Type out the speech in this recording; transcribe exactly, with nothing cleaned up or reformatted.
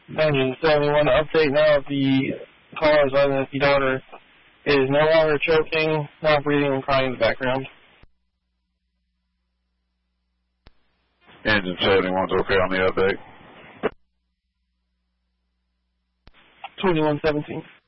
Engine seventy-one update now. The caller's unlucky daughter is no longer choking, not breathing, and crying in the background. Engine seventy-one's okay on the update. twenty-one seventeen.